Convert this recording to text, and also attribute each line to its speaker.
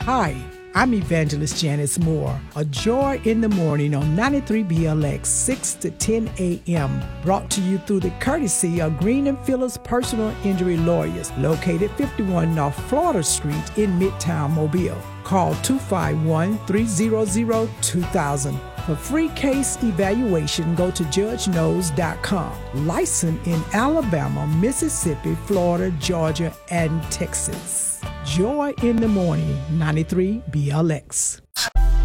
Speaker 1: Hi, I'm Evangelist Janice Moore. A Joy in the Morning on 93BLX, 6 to 10 a.m. Brought to you through the courtesy of Green and Phillips Personal Injury Lawyers, located 51 North Florida Street in Midtown Mobile. Call 251-300-2000. For free case evaluation, go to judgeknows.com. Licensed in Alabama, Mississippi, Florida, Georgia, and Texas. Joy in the Morning, 93 BLX.